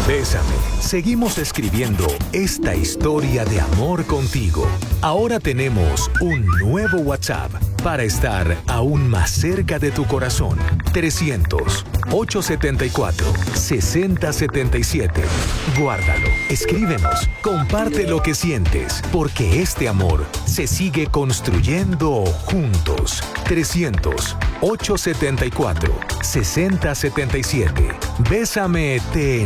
Bésame. Seguimos escribiendo esta historia de amor contigo. Ahora tenemos un nuevo WhatsApp para estar aún más cerca de tu corazón. 300-874-6077. Guárdalo, escríbenos, comparte lo que sientes, porque este amor se sigue construyendo juntos. 300-874-6077. Bésame, te